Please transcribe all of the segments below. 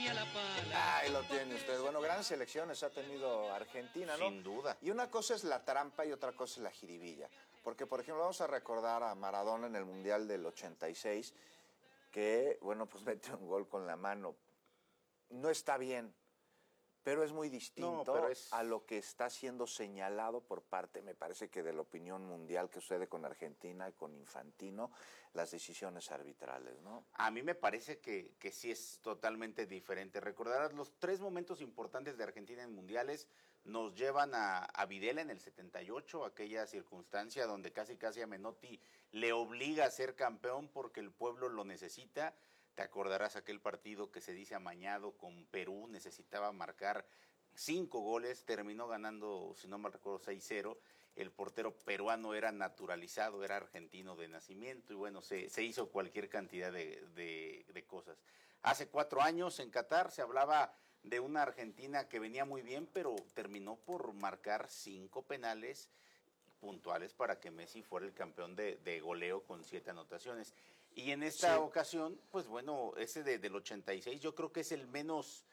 todavía la pala. Ahí lo tiene usted. Bueno, grandes selecciones ha tenido Argentina, ¿no? Sin duda. Y una cosa es la trampa y otra cosa es la jiribilla. Porque, por ejemplo, vamos a recordar a Maradona en el Mundial del 86, que, bueno, pues mete un gol con la mano. No está bien, pero es muy distinto a lo que está siendo señalado por parte, me parece que de la opinión mundial, que sucede con Argentina y con Infantino, las decisiones arbitrales, ¿no? A mí me parece que sí es totalmente diferente. Recordarás los 3 momentos importantes de Argentina en mundiales. Nos llevan a Videla en el 78, aquella circunstancia donde casi a Menotti le obliga a ser campeón porque el pueblo lo necesita. Te acordarás aquel partido que se dice amañado con Perú, necesitaba marcar 5 goles, terminó ganando, si no mal recuerdo, 6-0. El portero peruano era naturalizado, era argentino de nacimiento y bueno, se hizo cualquier cantidad de cosas. Hace 4 años en Qatar se hablaba de una Argentina que venía muy bien, pero terminó por marcar 5 penales puntuales para que Messi fuera el campeón de goleo con 7 anotaciones. Y en esta ocasión, pues bueno, ese del 86 yo creo que es el menos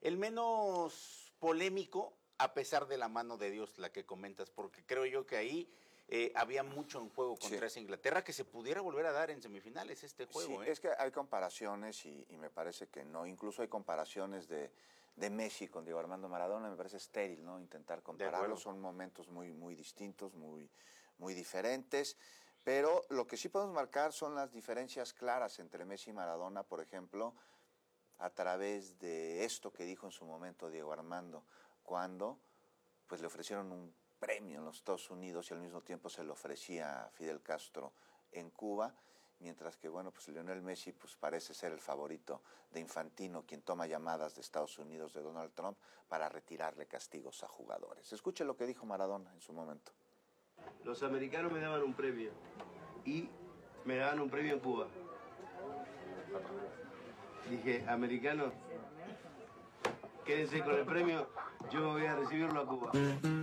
polémico, a pesar de la mano de Dios, la que comentas, porque creo yo que ahí había mucho en juego contra esa Inglaterra, que se pudiera volver a dar en semifinales este juego. Sí, es que hay comparaciones y me parece que no, incluso hay comparaciones de Messi con Diego Armando Maradona, me parece estéril, ¿no? Intentar compararlos, son momentos muy distintos, muy diferentes. Pero lo que sí podemos marcar son las diferencias claras entre Messi y Maradona, por ejemplo, a través de esto que dijo en su momento Diego Armando, cuando pues le ofrecieron un premio en los Estados Unidos y al mismo tiempo se lo ofrecía a Fidel Castro en Cuba, mientras que bueno, pues Lionel Messi pues parece ser el favorito de Infantino, quien toma llamadas de Estados Unidos de Donald Trump para retirarle castigos a jugadores. Escuche lo que dijo Maradona en su momento. Los americanos me daban un premio y me daban un premio en Cuba. Dije, americanos, quédense con el premio, yo me voy a recibirlo a Cuba.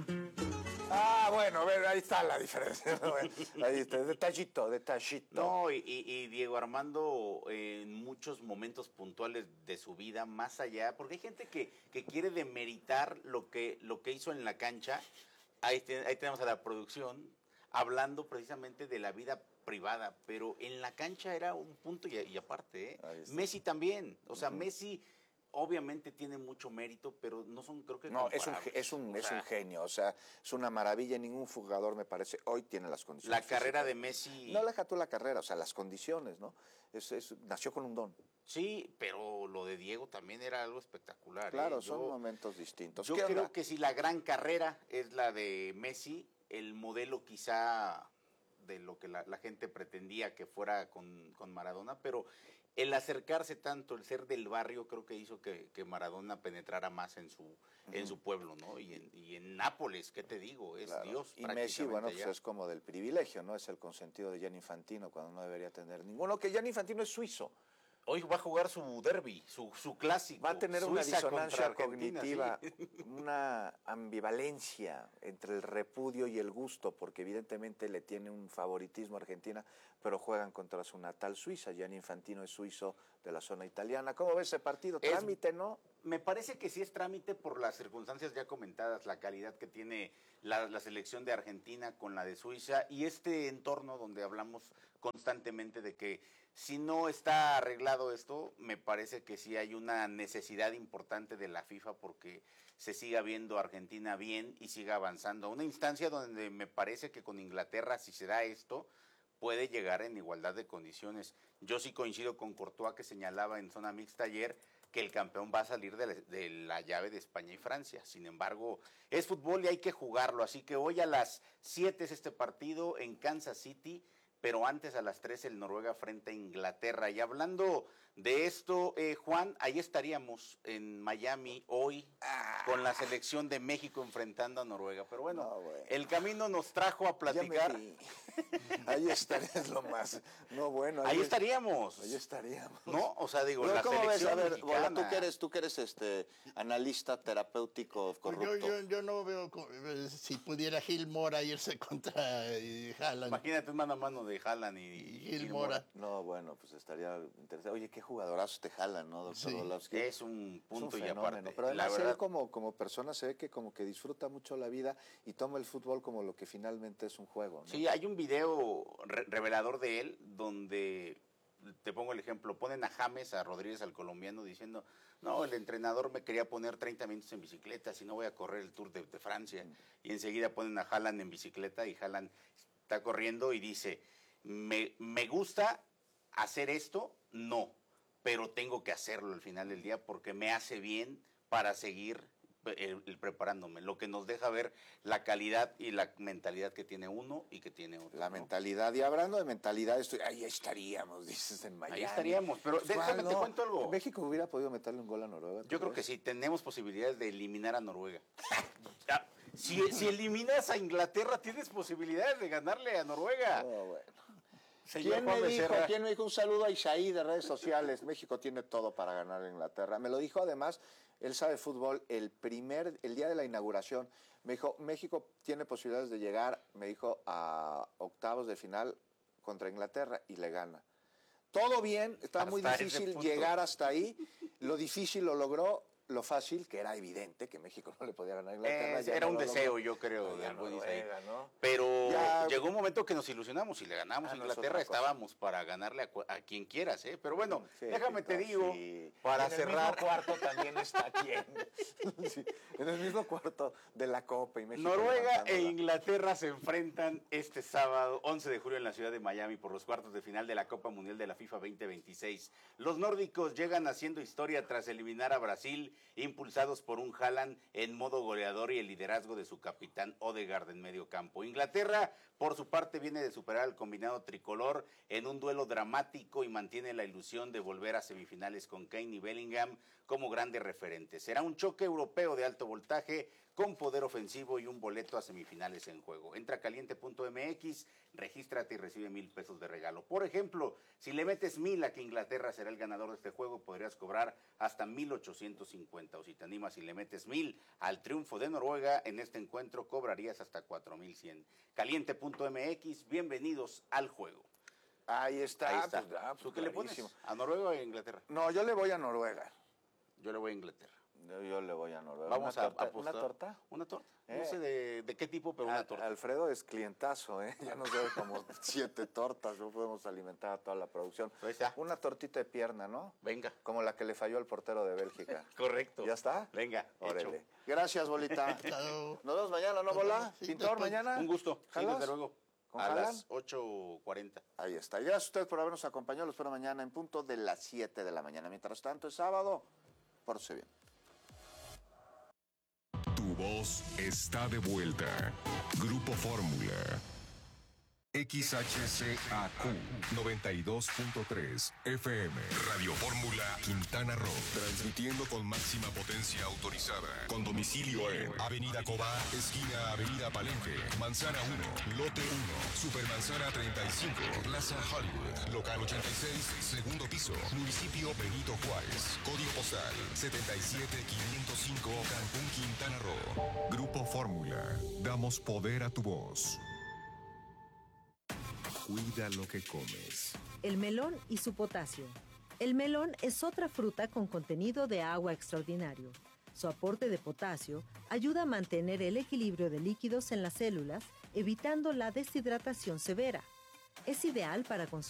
Bueno, ahí está la diferencia. Ahí está, detallito. No, y Diego Armando en muchos momentos puntuales de su vida, más allá, porque hay gente que quiere demeritar lo que hizo en la cancha. Ahí tenemos a la producción hablando precisamente de la vida privada, pero en la cancha era un punto y aparte. Messi también, o sea, Messi obviamente tiene mucho mérito, pero no son, creo que no, es un genio, o sea, es una maravilla. Ningún jugador, me parece, hoy tiene las condiciones. La carrera de Messi. No deja tú la carrera, o sea, las condiciones, ¿no? Nació con un don. Sí, pero lo de Diego también era algo espectacular. Claro, son momentos distintos. Yo creo que si la gran carrera es la de Messi, el modelo quizá de lo que la gente pretendía que fuera con Maradona, pero el acercarse tanto, el ser del barrio, creo que hizo que Maradona penetrara más en su pueblo, ¿no? Y en Nápoles, ¿qué te digo? Es Dios. Y Messi, bueno, pues es como del privilegio, ¿no? Es el consentido de Gianni Infantino cuando no debería tener ninguno, que Gianni Infantino es suizo. Hoy va a jugar su derbi, su clásico. Va a tener Suiza una disonancia cognitiva, sí. Una ambivalencia entre el repudio y el gusto, porque evidentemente le tiene un favoritismo a Argentina, pero juegan contra su natal Suiza. Gianni Infantino es suizo de la zona italiana. ¿Cómo ves ese partido? Trámite, ¿no? Me parece que sí es trámite por las circunstancias ya comentadas, la calidad que tiene la selección de Argentina con la de Suiza y este entorno donde hablamos constantemente de que si no está arreglado esto, me parece que sí hay una necesidad importante de la FIFA porque se siga viendo a Argentina bien y siga avanzando a una instancia donde me parece que con Inglaterra, si se da esto, puede llegar en igualdad de condiciones. Yo sí coincido con Courtois, que señalaba en zona mixta ayer que el campeón va a salir de la llave de España y Francia. Sin embargo, es fútbol y hay que jugarlo. Así que hoy a las 7 es este partido en Kansas City, pero antes a las 3 el Noruega frente a Inglaterra. Y hablando de esto, Juan, ahí estaríamos en Miami hoy con la selección de México enfrentando a Noruega. Pero bueno, el camino nos trajo a platicar. Ahí estarías lo más. No, bueno. Ahí estaríamos. Ahí estaríamos. No, o sea, digo, pero la ¿cómo selección ves? A ver, mexicana. Bola, tú que eres analista terapéutico corrupto. Yo no veo si pudiera Gil Mora irse contra Haaland. Imagínate un mano a mano de Haaland y Gil Mora. No, bueno, pues estaría interesante. Oye, ¿qué jugadorazos te jalan, ¿no, doctor Sí. Orlovsky? Es un punto y fenómeno, aparte. pero La además verdad, él como persona se ve que como que disfruta mucho la vida y toma el fútbol como lo que finalmente es un juego, ¿no? sí, hay un video revelador de él donde, te pongo el ejemplo, ponen a James, a Rodríguez, al colombiano, diciendo, no, el entrenador me quería poner 30 minutos en bicicleta, si no voy a correr el Tour de Francia. Y enseguida ponen a Haaland en bicicleta y Haaland está corriendo y dice, me gusta hacer esto, no, pero tengo que hacerlo al final del día porque me hace bien para seguir el preparándome, lo que nos deja ver la calidad y la mentalidad que tiene uno y que tiene otro. La ¿no? mentalidad, y hablando de mentalidad, ahí estaríamos, dices, en Miami. Ahí estaríamos, pero déjame te cuento algo. ¿México hubiera podido meterle un gol a Noruega? Yo creo que sí, tenemos posibilidades de eliminar a Noruega. Si eliminas a Inglaterra, tienes posibilidades de ganarle a Noruega. Oh, bueno. Señor ¿Quién me Juan dijo? Becerra. ¿Quién me dijo? Un saludo a Isaí de redes sociales. México tiene todo para ganar a Inglaterra. Me lo dijo además, él sabe fútbol, el día de la inauguración. Me dijo, México tiene posibilidades de llegar, me dijo, a octavos de final contra Inglaterra y le gana. Todo bien, estaba muy Hasta ese difícil punto. llegar hasta ahí. Lo difícil lo logró. Lo fácil, que era evidente que México no le podía ganar a Inglaterra. ya Era no un lo deseo, logró. yo creo, Ya del buen Isaí. Noruega, ¿no? Pero Ya- llegó un momento que nos ilusionamos y le ganamos a no, es Inglaterra. otra cosa. Estábamos para ganarle a quien quieras, ¿eh? Pero bueno, Sí, déjame te Víctor, digo, sí. para En el cerrar. mismo cuarto también está quién. Sí, en el mismo cuarto de la Copa y México. Noruega e levantándola. Inglaterra se enfrentan este sábado 11 de julio en la ciudad de Miami por los cuartos de final de la Copa Mundial de la FIFA 2026. Los nórdicos llegan haciendo historia tras eliminar a Brasil, impulsados por un Haaland en modo goleador y el liderazgo de su capitán Odegaard en medio campo. Inglaterra, por su parte, viene de superar al combinado tricolor en un duelo dramático y mantiene la ilusión de volver a semifinales con Kane y Bellingham como grandes referentes. Será un choque europeo de alto voltaje con poder ofensivo y un boleto a semifinales en juego. Entra a caliente.mx, regístrate y recibe 1,000 pesos de regalo. Por ejemplo, si le metes 1,000 a que Inglaterra será el ganador de este juego, podrías cobrar hasta 1,850. O si te animas y le metes 1,000 al triunfo de Noruega, en este encuentro cobrarías hasta 4,100. Caliente.mx, bienvenidos al juego. Ahí está. Ahí está. Pues, ah, ¿Tú pues, qué le pones? clarísimo. ¿A Noruega o a Inglaterra? No, yo le voy a Noruega. Yo le voy a Inglaterra. Yo le voy a Noruega. Vamos ¿Una a torta? apostar. ¿Una torta? Una torta. Eh. No sé de qué tipo, pero una torta. Alfredo es clientazo, ¿eh? Ya nos debe como 7 tortas, no podemos alimentar a toda la producción. Ahí está. Una tortita de pierna, ¿no? Venga. Como la que le falló al portero de Bélgica. Correcto. ¿Ya está? Venga, Órale. hecho. Gracias, Bolita. Claro. Nos vemos mañana, ¿no, Bola? Sí, Pintor, después. mañana. Un gusto. Sí, ¿Jalas? desde luego. ¿Con A Haaland? las 8:40. Ahí está. Gracias a usted por habernos acompañado. Los espero mañana en punto de las 7 de la mañana. Mientras tanto, es sábado. Pórtese bien. Tu voz está de vuelta. Grupo Fórmula. XHCAQ 92.3 FM. Radio Fórmula Quintana Roo. Transmitiendo con máxima potencia autorizada. Con domicilio en Avenida Cobá, esquina Avenida Palenque, Manzana 1, Lote 1, Supermanzana 35, Plaza Hollywood, Local 86, segundo piso, Municipio Benito Juárez. Código postal 77505, Cancún, Quintana Roo. Grupo Fórmula. Damos poder a tu voz. Cuida lo que comes. El melón y su potasio. El melón es otra fruta con contenido de agua extraordinario. Su aporte de potasio ayuda a mantener el equilibrio de líquidos en las células, evitando la deshidratación severa. Es ideal para consumir